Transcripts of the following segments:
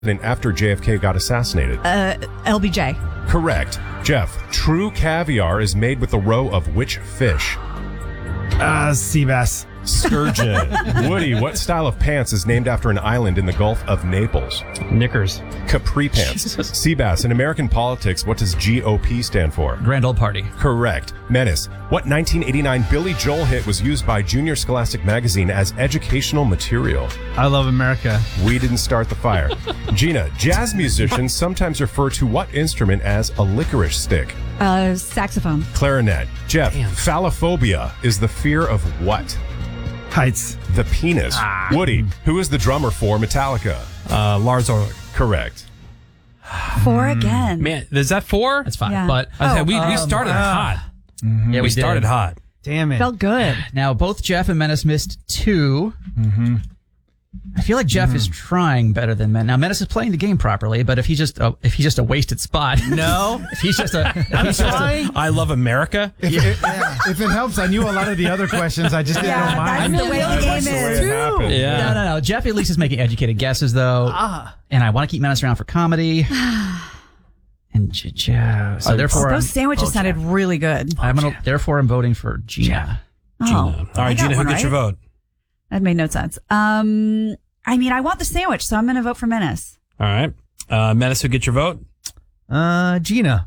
after JFK got assassinated? LBJ. Correct. Jeff, true caviar is made with a roe of which fish? Sea bass. Sturgeon. Woody, what style of pants is named after an island in the Gulf of Naples? Knickers. Capri pants. Seabass, in American politics, what does GOP stand for? Grand Old Party. Correct. Menace, what 1989 Billy Joel hit was used by Junior Scholastic Magazine as educational material? I Love America. We didn't start the fire. Gina, jazz musicians sometimes refer to what instrument as a licorice stick? Saxophone. Clarinet. Jeff, phallophobia is the fear of what? Heights. The penis. Woody, who is the drummer for Metallica? Lars Ulrich. Correct. 4 again. Man, is that 4? That's fine. Yeah. But we started hot. yeah, We started did. hot. Damn it. Felt good. Now, both Jeff and Menace missed 2. Mm-hmm. I feel like Jeff is trying better than Menace. Now, Menace is playing the game properly, but if he's just a wasted spot. No. if he's just a... I Love America. If it helps, I knew a lot of the other questions. I just didn't know mine. That's the way the game is. Yeah. No. Jeff at least is making educated guesses, though. And I want to keep Menace around for comedy. And Joe. So therefore, Those sandwiches sounded really good. I'm voting for Gina. Oh, All right, Gina, who gets your vote? That made no sense. I mean, I want the sandwich, so I'm going to vote for Menace. All right. Menace, who gets your vote? Gina.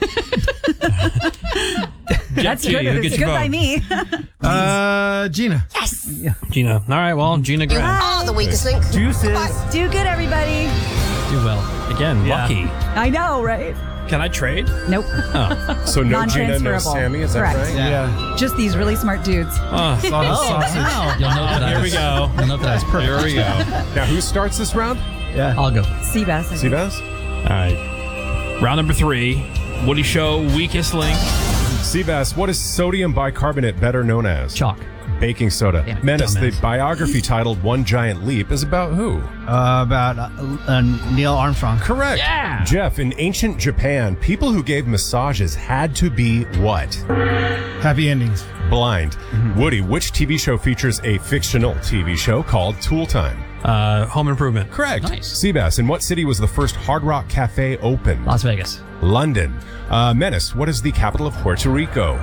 That's Gina, good. who It's gets good your vote? by me. Gina. Yes. Gina. All right, well, Gina Grant. The weakest link. Juices. Do good, everybody. Do well. Again, lucky. I know, right? Can I trade? Nope. So no Gina, no Non-transferable. Sammy, is that Correct. right? Yeah. Just these really smart dudes. Sausage. Wow. You'll note that Here we go. You'll note that I was perfect. Here we go. Now, who starts this round? Yeah. I'll go. Seabass. I think. Seabass? All right. Round number 3. Woody Show, weakest link. Seabass, what is sodium bicarbonate better known as? Chalk. Baking soda. Damn it, Menace, the dumbass. biography titled One Giant Leap is about who? About Neil Armstrong. Correct. Yeah. Jeff, in ancient Japan, people who gave massages had to be what? Happy endings. Blind. Woody, which TV show features a fictional TV show called Tool Time? Home Improvement. Correct. Nice. Seabass, in what city was the first Hard Rock Cafe open? Las Vegas. London. Menace, what is the capital of Puerto Rico?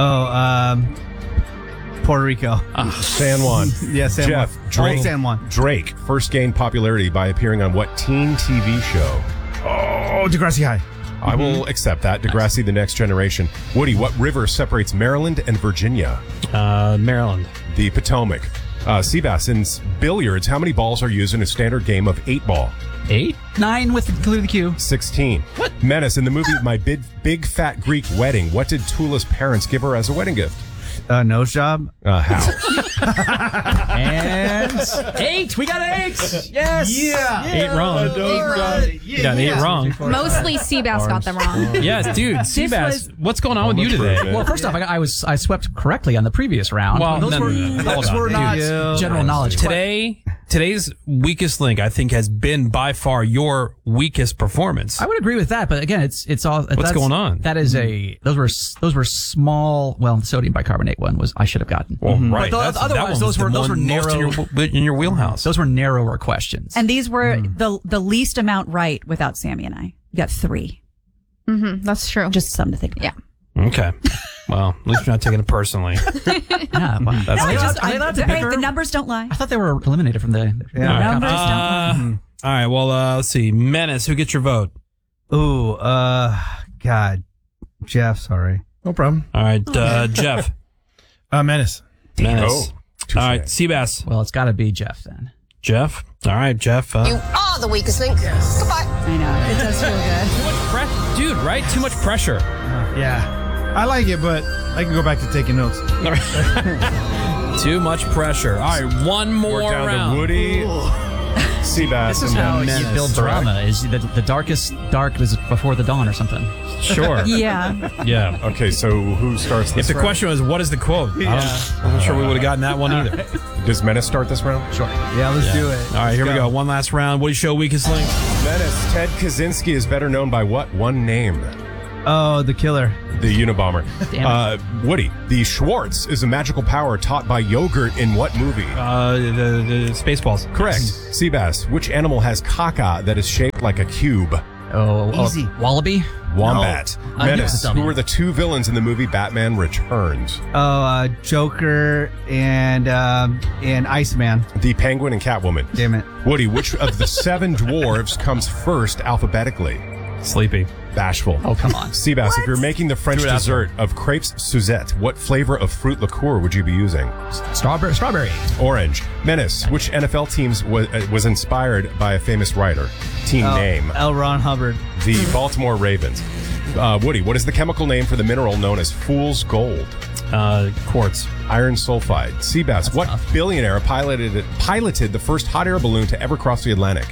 Puerto Rico. San Juan. Yeah, San Jeff, Juan. Drake. Oh, San Juan. Drake first gained popularity by appearing on what teen TV show? Oh, Degrassi High. I will accept that. Degrassi, The Next Generation. Woody, what river separates Maryland and Virginia? Maryland. The Potomac. Seabass, in billiards, how many balls are used in a standard game of 8-ball? 8? 9 with including the cue. 16. What? Menace, in the movie My Big Fat Greek Wedding, what did Tula's parents give her as a wedding gift? Nose job. How? And 8. We got 8. Yes. Yeah. 8 wrong. You got 8 wrong. Mostly Seabass got them wrong. Yes, dude. Seabass, what's going on with you today? Well, first off, I swept correctly on the previous round. Well, those no, were, no, no. those Hold were on, not dude. general knowledge. Today's weakest link, I think, has been by far your weakest performance. I would agree with that, but again, it's all. What's going on? That is those were small. Well, the sodium bicarbonate one was I should have gotten. Well, right. But otherwise, those were narrow. In your wheelhouse. Those were narrower questions. And these were the least amount right without Sammy and I. You got 3. That's true. Just something to think about. Yeah. Okay. Well, at least you're not taking it personally. Yeah, wow. The numbers don't lie. I thought they were eliminated from the. Numbers don't lie. All right. Well, let's see. Menace, who gets your vote? Ooh, God. Jeff, sorry. No problem. All right, Jeff. Menace. Menace. Touche. All right, Seabass. Well, it's got to be Jeff then. Jeff. All right, Jeff. You are the weakest link. Goodbye. I know. It does feel good. Too much pressure, dude. Right? Too much pressure. Yeah. I like it, but I can go back to taking notes. Too much pressure. All right, one more We're down round. to Woody, Seabass, This is and how Menace. you build drama. Is the darkest dark was before the dawn or something. Sure. Yeah. Yeah. Okay, so who starts this If the round? question was, what is the quote? I'm not sure we would have gotten that one either. Does Menace start this round? Sure. Yeah, let's do it. All right, here we go. One last round. Woody Show weakest link. Menace, Ted Kaczynski is better known by what one name? Oh, the killer. The Unabomber. Damn Woody, the Schwartz is a magical power taught by yogurt in what movie? The Spaceballs. Correct. Seabass, which animal has caca that is shaped like a cube? Easy. Wallaby? Wombat. No. Menace, No. who were the two villains in the movie Batman Returns? Joker and Iceman. The Penguin and Catwoman. Damn it. Woody, which of the 7 dwarves comes first alphabetically? Sleepy. Bashful. Oh, come on. Seabass, if you're making the French Do it after. dessert of crepes Suzette, what flavor of fruit liqueur would you be using? Strawberry. Orange. Menace, which NFL teams was inspired by a famous writer? Team name. L. Ron Hubbard. The Baltimore Ravens. Woody, what is the chemical name for the mineral known as fool's gold? Quartz. Iron sulfide. Seabass, what billionaire piloted the first hot air balloon to ever cross the Atlantic?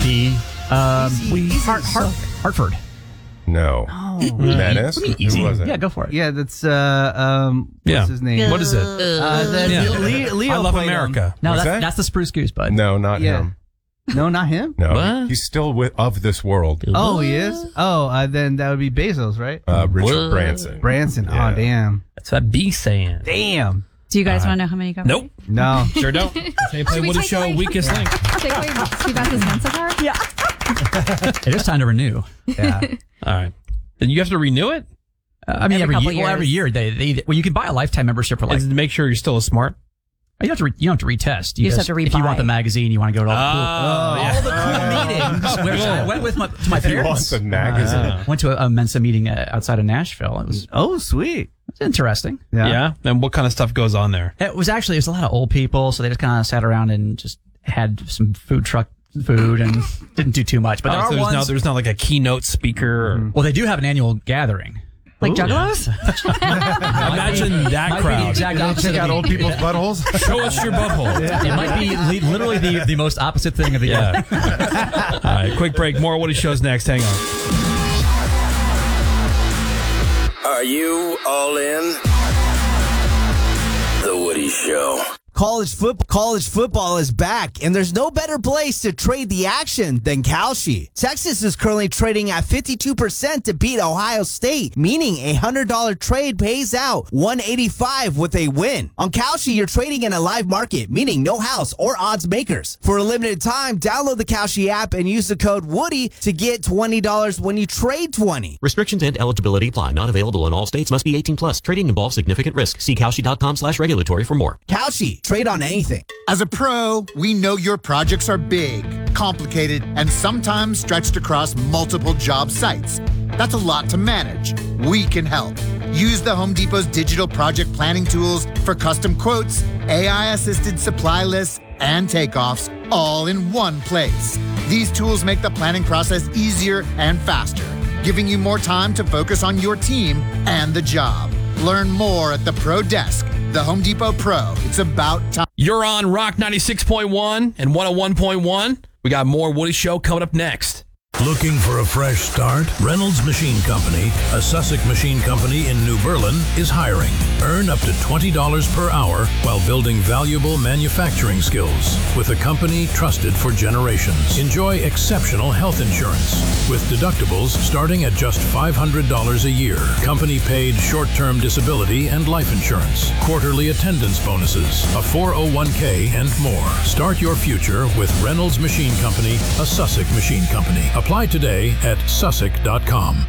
Hartford. No. Menace? Easy. Who was it? Yeah, go for it. Yeah, that's what's his name? What is it? Yeah. Leo I Love played him. America. No, What's that's, that? that's the Spruce Goose, bud. No, not Yeah. him. No, not him. No, What? he's still of this world. Oh, he is. Oh, then that would be Bezos, right? Richard Branson. Branson. Yeah. Oh, damn. That's what B saying. Damn. Do you guys want to know how many you got? Nope. No. Sure don't. That's how you play Should we Woody take Show away- weakest link. Take away Seabass's answer card? Yeah. It is time to renew. Yeah. All right. Then you have to renew it? I mean, Every every couple year. Well, every years. year you can buy a lifetime membership for like. And make sure you're still as smart. You don't have to retest. You just have to If you rebuy. want the magazine, you want to go to all Oh, the cool meetings. Which I went with to my If you want parents. the magazine. Went to a Mensa meeting outside of Nashville. It was Oh, sweet. interesting. Yeah. And what kind of stuff goes on there? It was a lot of old people, so they just kind of sat around and just had some food truck food and didn't do too much. But So there's not like a keynote speaker. Or, well, they do have an annual gathering. Like Juggalos? imagine that Might be the crowd. exact opposite. Check out old people's buttholes. Show us your butthole. It might be literally the most opposite thing of the year. Yeah. All right, quick break. More Woody Show's next. Hang on. Are you all in? The Woody Show. College football is back, and there's no better place to trade the action than Kalshi. Texas is currently trading at 52% to beat Ohio State, meaning a $100 trade pays out $185 with a win. On Kalshi, you're trading in a live market, meaning no house or odds makers. For a limited time, download the Kalshi app and use the code Woody to get $20 when you trade 20. Restrictions and eligibility apply. Not available in all states. Must be 18 plus. Trading involves significant risk. See Kalshi.com/regulatory for more. Kalshi, trade on anything. As a pro, we know your projects are big, complicated, and sometimes stretched across multiple job sites. That's a lot to manage. We can help. Use the Home Depot's digital project planning tools for custom quotes, AI-assisted supply lists, and takeoffs all in one place. These tools make the planning process easier and faster, giving you more time to focus on your team and the job. Learn more at the Pro Desk. The Home Depot Pro. It's about time. You're on Rock 96.1 and 101.1. We got more Woody Show coming up next. Looking for a fresh start? Reynolds Machine Company, a Sussex machine company in New Berlin, is hiring. Earn up to $20 per hour while building valuable manufacturing skills with a company trusted for generations. Enjoy exceptional health insurance with deductibles starting at just $500 a year. Company paid short-term disability and life insurance, quarterly attendance bonuses, a 401k, and more. Start your future with Reynolds Machine Company, a Sussex machine company. Apply today at Sussex.com.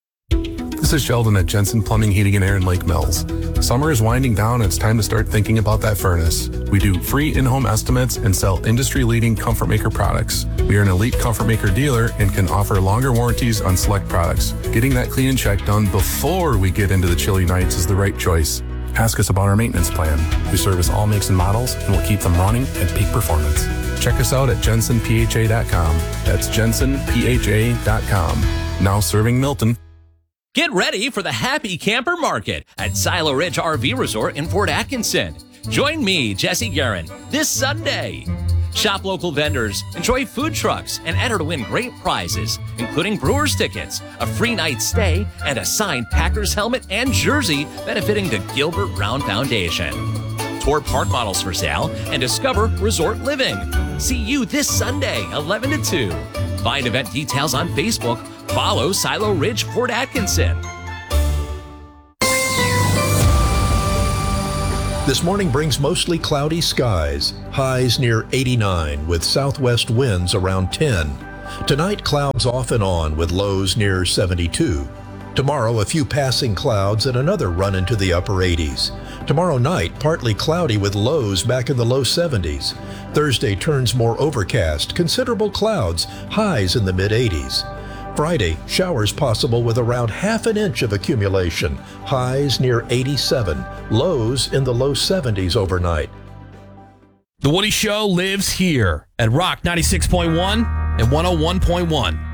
This is Sheldon at Jensen Plumbing, Heating, and Air in Lake Mills. Summer is winding down and it's time to start thinking about that furnace. We do free in-home estimates and sell industry-leading Comfort Maker products. We are an elite Comfort Maker dealer and can offer longer warranties on select products. Getting that clean and check done before we get into the chilly nights is the right choice. Ask us about our maintenance plan. We service all makes and models and will keep them running at peak performance. Check us out at jensenpha.com. That's jensenpha.com. Now serving Milton. Get ready for the Happy Camper Market at Silo Ridge RV Resort in Fort Atkinson. Join me, Jesse Guerin, this Sunday. Shop local vendors, enjoy food trucks, and enter to win great prizes, including Brewers tickets, a free night stay, and a signed Packers helmet and jersey benefiting the Gilbert Brown Foundation. Tour park models for sale and discover resort living. See you this Sunday, 11 to 2. Find event details on Facebook. Follow Silo Ridge Fort Atkinson. This morning brings mostly cloudy skies, highs near 89 with southwest winds around 10. Tonight, clouds off and on with lows near 72. Tomorrow, a few passing clouds and another run into the upper 80s. Tomorrow night, partly cloudy with lows back in the low 70s. Thursday turns more overcast, considerable clouds, highs in the mid-80s. Friday, showers possible with around half an inch of accumulation, highs near 87, lows in the low 70s overnight. The Woody Show lives here at Rock 96.1 and 101.1.